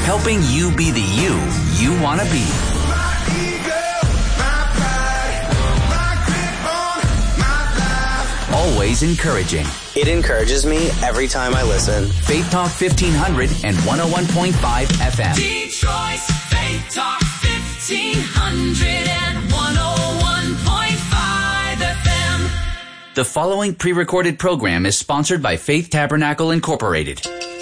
helping you be the you want to be. Always encouraging. It encourages me every time I listen. Faith Talk 1500 and 101.5 FM. Detroit's Faith Talk 1500 and 101.5 FM. The following pre-recorded program is sponsored by Faith Tabernacle Incorporated.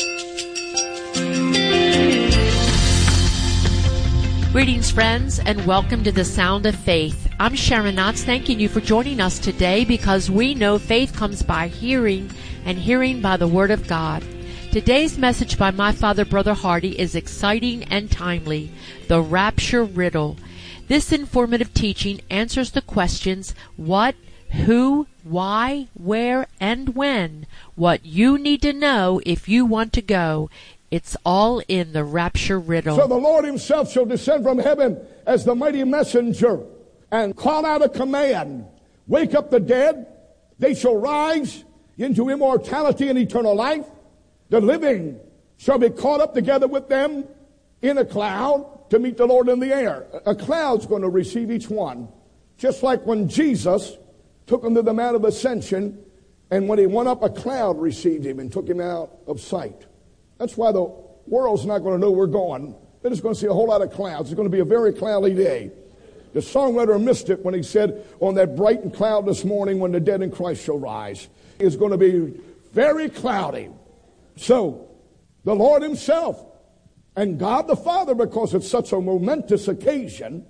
Greetings, friends, and welcome to the Sound of Faith. I'm Sharon Knotts, thanking you for joining us today because we know faith comes by hearing and hearing by the Word of God. Today's message by my father, Brother Hardy, is exciting and timely, the Rapture Riddle. This informative teaching answers the questions what, who, why, where, and when, what you need to know if you want to go. It's all in the Rapture Riddle. So the Lord himself shall descend from heaven as the mighty messenger and call out a command. Wake up the dead. They shall rise into immortality and eternal life. The living shall be caught up together with them in a cloud to meet the Lord in the air. A cloud's going to receive each one. Just like when Jesus took them to the Mount of Ascension, and when he went up, a cloud received him and took him out of sight. That's why the world's not going to know we're going. They're just going to see a whole lot of clouds. It's going to be a very cloudy day. The songwriter missed it when he said, on that bright and cloudless morning when the dead in Christ shall rise. It's going to be very cloudy. So, the Lord himself and God the Father, because it's such a momentous occasion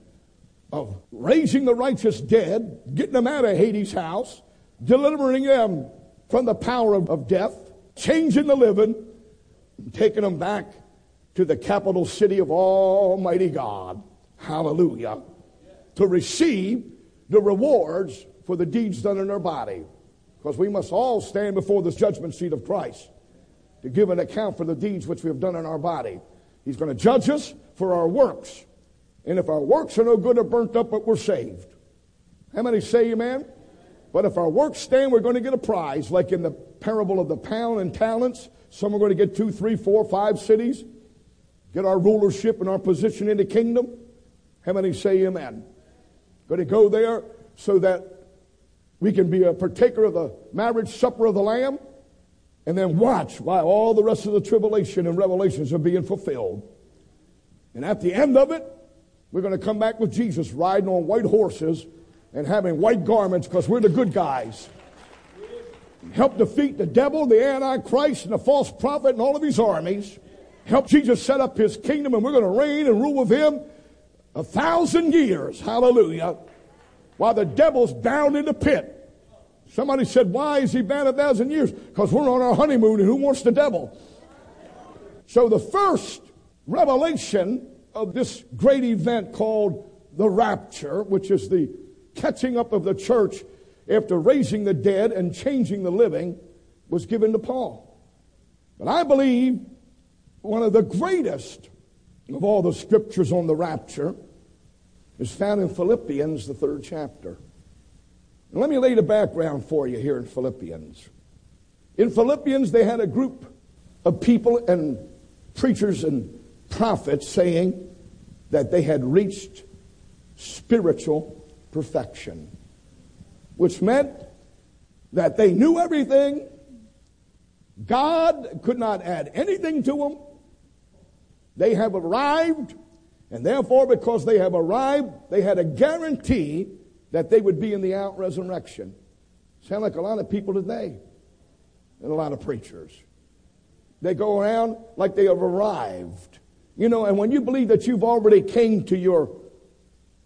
of raising the righteous dead, getting them out of Hades' house, delivering them from the power of death, changing the living, taking them back to the capital city of Almighty God. Hallelujah. To receive the rewards for the deeds done in their body. Because we must all stand before the judgment seat of Christ to give an account for the deeds which we have done in our body. He's going to judge us for our works. And if our works are no good or burnt up, but we're saved. How many say amen? But if our works stand, we're going to get a prize, like in the parable of the pound and talents. Some are going to get 2, 3, 4, 5 cities, get our rulership and our position in the kingdom. How many say amen? Going to go there so that we can be a partaker of the marriage supper of the Lamb, and then watch while all the rest of the tribulation and revelations are being fulfilled. And at the end of it, we're going to come back with Jesus riding on white horses and having white garments because we're the good guys. Help defeat the devil, the Antichrist, and the false prophet and all of his armies. Help Jesus set up his kingdom, and we're going to reign and rule with him 1,000 years. Hallelujah. While the devil's down in the pit. Somebody said, why is he bound 1,000 years? Because we're on our honeymoon, and who wants the devil? So the first revelation of this great event called the rapture, which is the catching up of the church after raising the dead and changing the living, was given to Paul. But I believe one of the greatest of all the scriptures on the rapture is found in Philippians, the 3rd chapter. And let me lay the background for you here in Philippians. In Philippians, they had a group of people and preachers and prophets saying that they had reached spiritual perfection, which meant that they knew everything. God could not add anything to them. They have arrived, and therefore, because they have arrived, they had a guarantee that they would be in the out-resurrection. Sound like a lot of people today and a lot of preachers. They go around like they have arrived. You know, and when you believe that you've already came to your